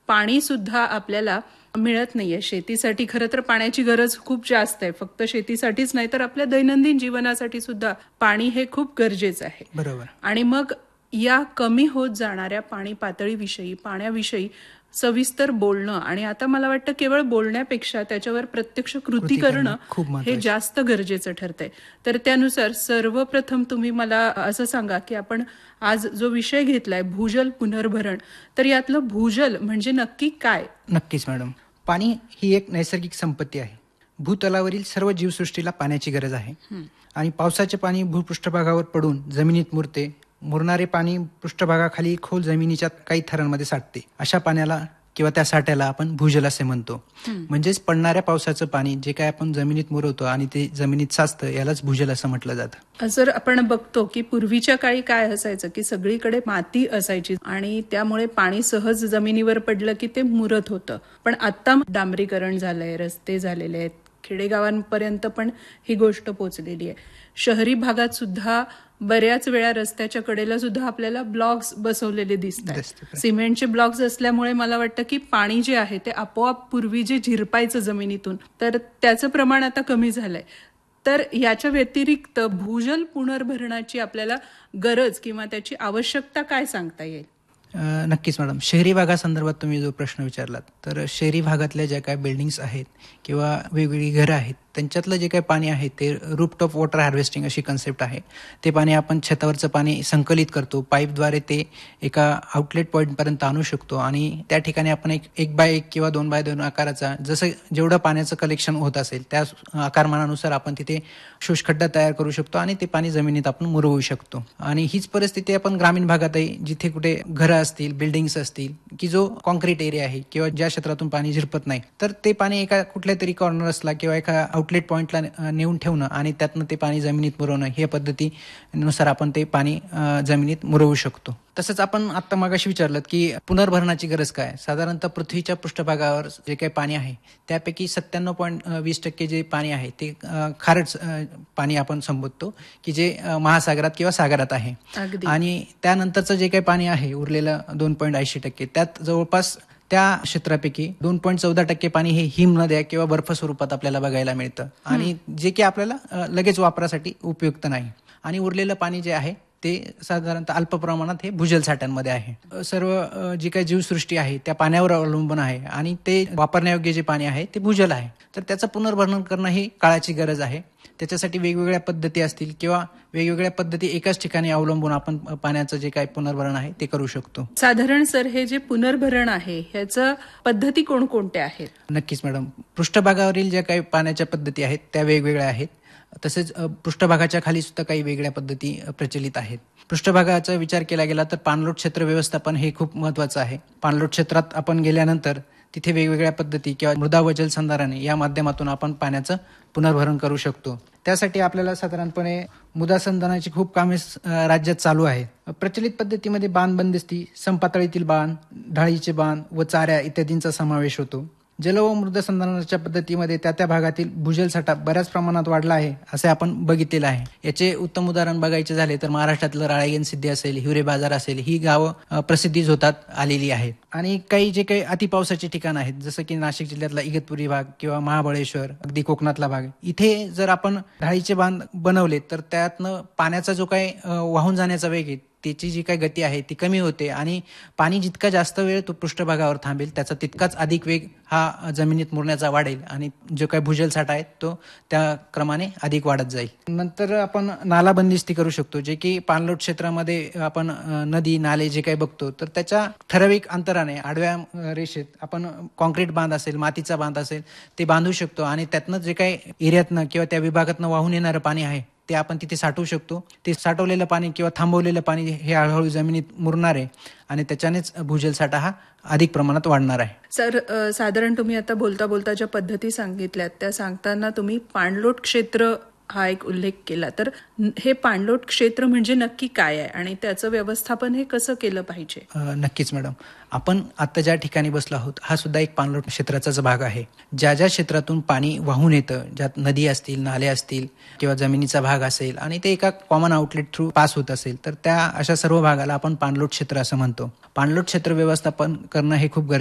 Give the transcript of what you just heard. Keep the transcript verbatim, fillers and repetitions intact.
पाणी सुद्धा आपल्याला मिळत नाहीये. शेतीसाठी खरं तर पाण्याची गरज खूप जास्त आहे. फक्त शेतीसाठीच नाही तर आपल्या दैनंदिन जीवनासाठी सुद्धा पाणी हे खूप गरजेचं आहे. बरोबर. आणि मग या कमी होत जाणाऱ्या पाणी पातळीविषयी, पाण्याविषयी सविस्तर बोलणं आणि आता मला वाटतं केवळ बोलण्यापेक्षा त्याच्यावर प्रत्यक्ष कृती करणं हे जास्त गरजेचं ठरतंय. तर त्यानुसार सर्वप्रथम तुम्ही मला असं सांगा की आपण आज जो विषय घेतलाय भूजल पुनर्भरण, तर यातलं भूजल म्हणजे नक्की काय? नक्कीच मॅडम. पाणी ही एक नैसर्गिक संपत्ती आहे. भूतलावरील सर्व जीवसृष्टीला पाण्याची गरज आहे. आणि पावसाचे पाणी भूपृष्ठभागावर पडून जमिनीत मुरते. मुरणारे पाणी पृष्ठभागाखाली खोल जमिनीच्या काही थरांमध्ये साठते. अशा पाण्याला किंवा त्या साठ्याला आपण भूजल असे म्हणतो. म्हणजेच पडणाऱ्या पावसाचं पाणी जे काय आपण जमिनीत मुरवतो आणि ते जमिनीत साचतं यालाच भूजल असं म्हटलं जातं. जर आपण बघतो की पूर्वीच्या काळी काय असायचं की सगळीकडे माती असायची आणि त्यामुळे पाणी सहज जमिनीवर पडलं की ते मुरत होतं. पण आता डांबरीकरण झालंय, रस्ते झालेले आहेत, खेडेगावांपर्यंत पण ही गोष्ट पोहोचलेली आहे. शहरी भागात सुद्धा बऱ्याच वेळा रस्त्याच्या कडेला सुद्धा आपल्याला ब्लॉक्स बसवलेले दिसतात. सिमेंटचे ब्लॉक्स असल्यामुळे मला वाटतं की पाणी जे आहे ते आपोआप पूर्वी जे झिरपायचं जमिनीतून तर त्याचं प्रमाण आता कमी झालंय. तर याच्या व्यतिरिक्त भूजल पुनर्भरणाची आपल्याला गरज किंवा त्याची आवश्यकता काय सांगता येईल? नक्कीच मॅडम. शहरी भागासंदर्भात तुम्ही जो प्रश्न विचारलात तर शहरी भागातल्या ज्या काही बिल्डिंग्स आहेत किंवा वेगवेगळी घरं आहेत त्यांच्यातलं जे काही पाणी आहे ते रूफटॉप वॉटर हार्वेस्टिंग अशी कन्सेप्ट आहे. ते पाणी आपण छतावरचं पाणी संकलित करतो, पाईपद्वारे ते एका आउटलेट पॉईंटपर्यंत आणू शकतो आणि त्या ठिकाणी आपण एक एक बाय एक किंवा दोन बाय दोन आकाराचा जसं जेवढं पाण्याचं कलेक्शन होत असेल त्या आकारमानानुसार आपण तिथे शोषखड्डा तयार करू शकतो आणि ते पाणी जमिनीत आपण मुरवू शकतो. आणि हीच परिस्थिती आपण ग्रामीण भागातही जिथे कुठे घरं असतील, बिल्डिंग्स असतील की जो कॉन्क्रीट एरिया आहे किंवा ज्या क्षेत्रातून पाणी झिरपत नाही तर ते पाणी एका कुठल्या तरी कॉर्नर्सला किंवा एका आउटलेट पॉईंटला नेऊन ठेवणं आणि त्यातनं ते पाणी जमिनीत मुरवणं हे पद्धतीनुसार आपण ते पाणी जमिनीत मुरवू शकतो. तसंच आपण आता मगाशी विचारलं की पुनर्भरणाची गरज काय. साधारणतः पृथ्वीच्या पृष्ठभागावर जे काही पाणी आहे त्यापैकी सत्त्याण्णव पॉईंट वीस टक्के जे पाणी आहे ते खारट पाणी आपण संबोधतो की जे महासागरात किंवा सागरात आहे. आणि त्यानंतरचं जे काही पाणी आहे उरलेलं दोन पॉईंट ऐंशी टक्के त्यात जवळपास त्या क्षेत्रापैकी दोन पॉईंट चौदा टक्के पाणी हे हिम नद्या किंवा बर्फ स्वरूपात आपल्याला बघायला मिळतं आणि जे की आपल्याला लगेच वापरासाठी उपयुक्त नाही. आणि उरलेलं पाणी जे आहे ते साधारणतः अल्प प्रमाणात हे भूजल साठ्यांमध्ये आहे. सर्व जी काही जीवसृष्टी आहे त्या पाण्यावर अवलंबून आहे आणि ते वापरण्यायोग्य जे पाणी आहे ते भूजल आहे. तर त्याचं पुनर्भरण करणं ही काळाची गरज आहे. त्याच्यासाठी वेगवेगळ्या पद्धती असतील किंवा वेगवेगळ्या पद्धती एकाच ठिकाणी अवलंबून आपण पाण्याचं जे काही पुनर्भरण आहे ते करू शकतो. साधारण सर हे जे पुनर्भरण आहे ह्याचं पद्धती कोणकोणत्या आहेत? नक्कीच मॅडम. पृष्ठभागावरील ज्या काही पाण्याच्या पद्धती आहेत त्या वेगवेगळ्या आहेत. तसेच पृष्ठभागाच्या खाली सुद्धा काही वेगळ्या पद्धती प्रचलित आहेत. पृष्ठभागाचा विचार केला गेला तर पाणलोट क्षेत्र व्यवस्थापन हे खूप महत्वाचं आहे. पाणलोट क्षेत्रात आपण गेल्यानंतर तिथे वेगवेगळ्या पद्धती किंवा मृदा व जलसंधारण या माध्यमातून आपण पाण्याचं पुनर्भरण करू शकतो. त्यासाठी आपल्याला साधारणपणे मृदा संधारणाची खूप कामे राज्यात चालू आहेत. प्रचलित पद्धतीमध्ये बांध बंदिस्ती, समपातळीतील बांध, ढाळीचे बांध व चाऱ्या इत्यादींचा समावेश होतो. जल व मृदा संधारणाच्या पद्धतीमध्ये त्या त्या भागातील भूजल साठा बऱ्याच प्रमाणात वाढला आहे असे आपण बघितलेलं आहे. याचे उत्तम उदाहरण बघायचे झाले तर महाराष्ट्रातलं राळेगण सिद्धी असेल, हिवरे बाजार असेल ही गावं प्रसिद्धीच होतात आलेली आहेत. आणि काही जे काही अतिपावसाचे ठिकाण आहेत जसं की नाशिक जिल्ह्यातला इगतपुरी भाग किंवा महाबळेश्वर, अगदी कोकणातला भाग, इथे जर आपण ढाळीचे बांध बनवले तर त्यातनं पाण्याचा जो काही वाहून जाण्याचा वेग आहे त्याची जी काही गती आहे ती कमी होते आणि पाणी जितका जास्त वेळ तो पृष्ठभागावर थांबेल त्याचा तितकाच अधिक वेग हा जमिनीत मुरण्याचा वाढेल आणि जो काही भूजल साठा आहे तो त्या क्रमाने अधिक वाढत जाईल. नंतर आपण नाला बंदिस्ती करू शकतो जे की पाणलोट क्षेत्रामध्ये आपण नदी नाले जे काही बघतो तर त्याच्या ठराविक अंतराने आडव्या रेषेत आपण कॉन्क्रीट बांध असेल, मातीचा बांध असेल ते बांधू शकतो आणि त्यातनं जे काही एरियातनं किंवा त्या विभागातनं वाहून येणारं पाणी आहे ते आपण तिथे साठवू शकतो. ते साठवलेलं पाणी किंवा थांबवलेलं पाणी हे हळूहळू जमिनीत मुरणार आहे आणि त्याच्यानेच भूजल साठा हा अधिक प्रमाणात वाढणार आहे. सर साधारण तुम्ही आता बोलता बोलता ज्या पद्धती सांगितल्यात त्या सांगताना तुम्ही पाणलोट क्षेत्र हा एक उल्लेख केला, तर हे पाणलोट क्षेत्र म्हणजे नक्की काय आहे आणि त्याचं व्यवस्थापन हे कसं केलं पाहिजे? नक्कीच मॅडम. आपण आता ज्या ठिकाणी बसलो आहोत हा सुद्धा एक पाणलोट क्षेत्राचाच भाग आहे. ज्या ज्या क्षेत्रातून पाणी वाहून येतं, ज्यात नदी असतील, नाले असतील किंवा जमिनीचा भाग असेल आणि ते एका कॉमन आउटलेट थ्रू पास होत असेल तर त्या अशा सर्व भागाला आपण पाणलोट क्षेत्र असं म्हणतो. पाणलोट क्षेत्र व्यवस्थापन करणं हे खूप गरजेचं